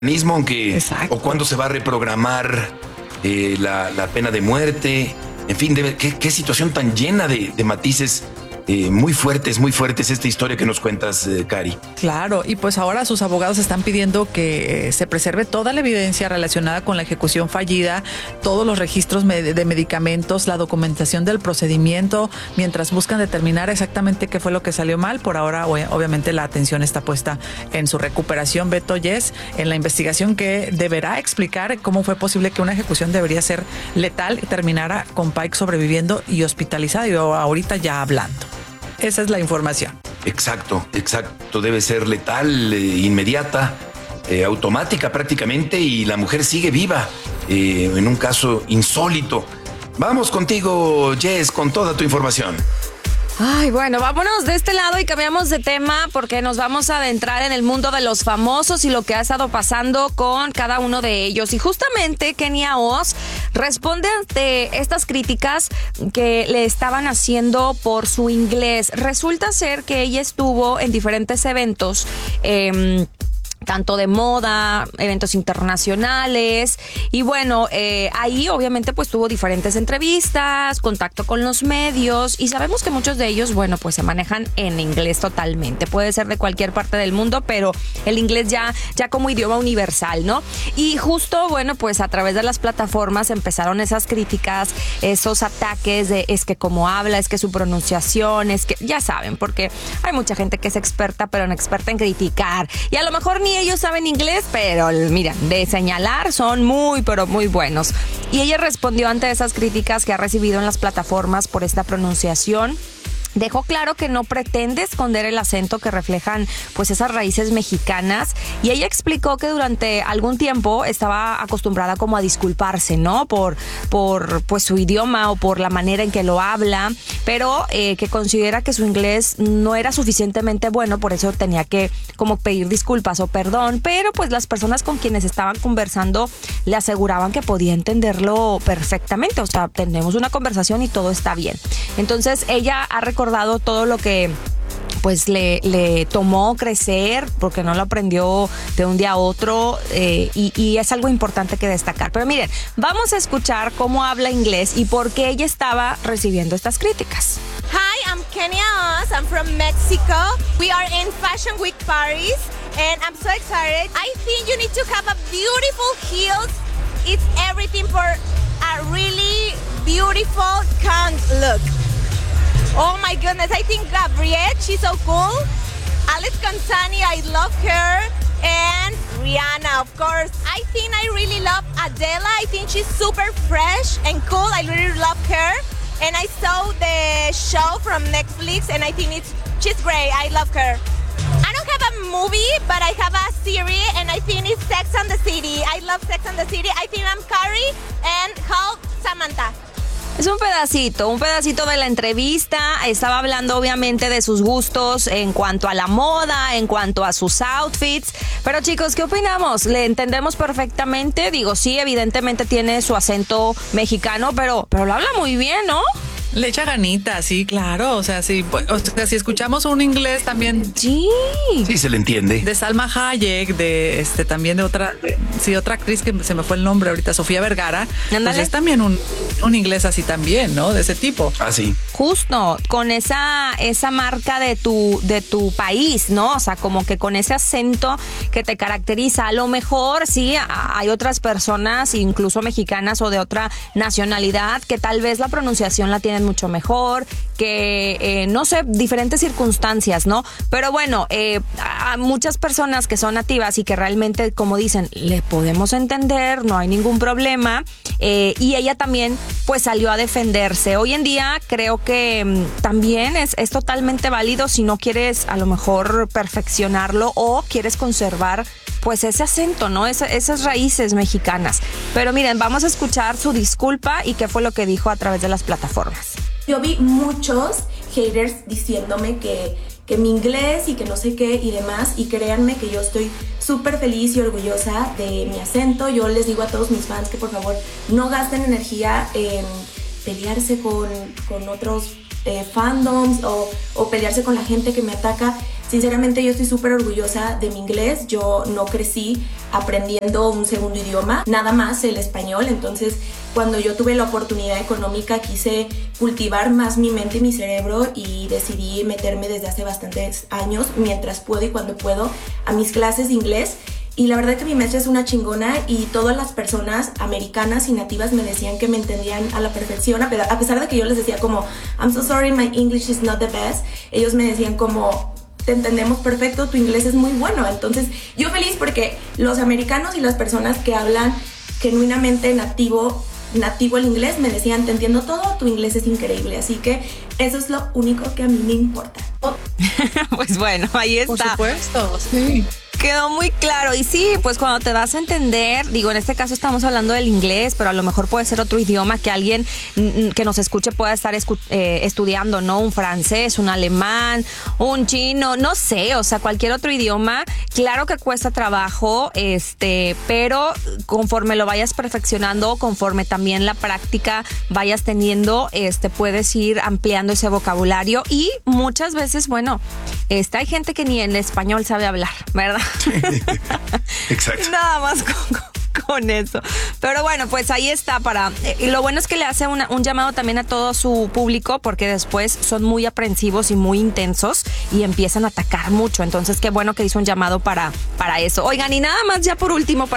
mismo, aunque Exacto. o cuándo se va a reprogramar la pena de muerte. En fin, qué situación tan llena de matices muy fuertes esta historia que nos cuentas, Cari. Claro, y pues ahora sus abogados están pidiendo que se preserve toda la evidencia relacionada con la ejecución fallida, todos los registros de medicamentos, la documentación del procedimiento, mientras buscan determinar exactamente qué fue lo que salió mal. Por ahora, obviamente, la atención está puesta en su recuperación, Beto Yes, en la investigación que deberá explicar cómo fue posible que una ejecución debería ser letal y terminara con Pike sobreviviendo y hospitalizado y ahorita ya hablando. Esa es la información. Exacto. Debe ser letal, inmediata, automática prácticamente, y la mujer sigue viva en un caso insólito. Vamos contigo, Jess, con toda tu información. Ay, bueno, vámonos de este lado y cambiamos de tema porque nos vamos a adentrar en el mundo de los famosos y lo que ha estado pasando con cada uno de ellos. Y justamente Kenia Oz responde ante estas críticas que le estaban haciendo por su inglés. Resulta ser que ella estuvo en diferentes eventos, tanto de moda, eventos internacionales, y bueno, ahí obviamente pues tuvo diferentes entrevistas, contacto con los medios, y sabemos que muchos de ellos, bueno, pues se manejan en inglés totalmente, puede ser de cualquier parte del mundo, pero el inglés ya como idioma universal, ¿no? Y justo, bueno, pues a través de las plataformas empezaron esas críticas, esos ataques de es que cómo habla, es que su pronunciación, es que, ya saben, porque hay mucha gente que es experta, pero no experta en criticar, y a lo mejor ni ellos saben inglés, pero mira, de señalar son muy, pero muy buenos. Y ella respondió ante esas críticas que ha recibido en las plataformas por esta pronunciación. Dejó claro que no pretende esconder el acento que reflejan pues esas raíces mexicanas, y ella explicó que durante algún tiempo estaba acostumbrada como a disculparse, ¿no? Por pues su idioma o por la manera en que lo habla, pero que considera que su inglés no era suficientemente bueno, por eso tenía que como pedir disculpas o perdón, pero pues las personas con quienes estaban conversando le aseguraban que podía entenderlo perfectamente, o sea, tenemos una conversación y todo está bien. Entonces ella ha recordado todo lo que pues le tomó crecer, porque no lo aprendió de un día a otro, y es algo importante que destacar. Pero miren, vamos a escuchar cómo habla inglés y por qué ella estaba recibiendo estas críticas. Hi, I'm Kenia Oz. I'm from Mexico. We are in Fashion Week Paris, and I'm so excited. I think you need to have a beautiful heels. It's everything for a really beautiful cunt look. Oh my goodness, I think Gabrielle, she's so cool. Alex Consani, I love her. And Rihanna, of course. I think I really love Adele. I think she's super fresh and cool. I really love her. And I saw the show from Netflix, and I think she's great. I love her. I don't have a movie, but I have a series, and I think it's Sex and the City. I love Sex and the City. I think I'm Carrie and Hal Samantha. Es un pedacito de la entrevista. Estaba hablando obviamente de sus gustos en cuanto a la moda, en cuanto a sus outfits. Pero chicos, ¿qué opinamos? ¿Le entendemos perfectamente? Digo, sí, evidentemente tiene su acento mexicano, pero lo habla muy bien, ¿no? Le echa ganitas, sí, claro. O sea, si escuchamos un inglés también. Sí. Sí, se le entiende. De Salma Hayek, también de otra actriz que se me fue el nombre ahorita, Sofía Vergara. Ándale. Pues es también un inglés así también, ¿no? De ese tipo. Ah, sí. Justo, con esa marca de tu país, ¿no? O sea, como que con ese acento que te caracteriza. A lo mejor sí hay otras personas, incluso mexicanas o de otra nacionalidad, que tal vez la pronunciación la tienen mucho mejor, que no sé, diferentes circunstancias, ¿no? Pero bueno, a muchas personas que son nativas y que realmente, como dicen, le podemos entender, no hay ningún problema, y ella también pues salió a defenderse. Hoy en día creo que también es totalmente válido si no quieres a lo mejor perfeccionarlo o quieres conservar pues ese acento, ¿no? Esas raíces mexicanas. Pero miren, vamos a escuchar su disculpa y qué fue lo que dijo a través de las plataformas. Yo vi muchos haters diciéndome que mi inglés y que no sé qué y demás, y créanme que yo estoy súper feliz y orgullosa de mi acento. Yo les digo a todos mis fans que por favor no gasten energía en pelearse con otros fandoms o pelearse con la gente que me ataca. sinceramente yo estoy súper orgullosa de mi inglés. Yo no crecí aprendiendo un segundo idioma, nada más el español. Entonces, cuando yo tuve la oportunidad económica, quise cultivar más mi mente y mi cerebro y decidí meterme desde hace bastantes años, mientras puedo y cuando puedo, a mis clases de inglés. Y la verdad que mi maestra es una chingona y todas las personas americanas y nativas me decían que me entendían a la perfección, a pesar de que yo les decía como, I'm so sorry, my English is not the best. Ellos me decían como, te entendemos perfecto, tu inglés es muy bueno. Entonces yo feliz porque los americanos y las personas que hablan genuinamente nativo el inglés me decían, te entiendo todo, tu inglés es increíble. Así que eso es lo único que a mí me importa. Pues bueno, ahí está. Por supuesto, sí. Quedó muy claro. Y sí, pues cuando te das a entender, digo, en este caso estamos hablando del inglés, pero a lo mejor puede ser otro idioma que alguien que nos escuche pueda estar estudiando, ¿no? Un francés, un alemán, un chino, no sé, o sea, cualquier otro idioma. Claro que cuesta trabajo, pero conforme lo vayas perfeccionando, conforme también la práctica vayas teniendo, puedes ir ampliando ese vocabulario. Y muchas veces, bueno, hay gente que ni en español sabe hablar, ¿verdad? Exacto. Nada más con eso. Pero bueno, pues ahí está y lo bueno es que le hace un llamado también a todo su público, porque después son muy aprensivos y muy intensos y empiezan a atacar mucho. Entonces, qué bueno que hizo un llamado para eso. Oigan, y nada más ya por último,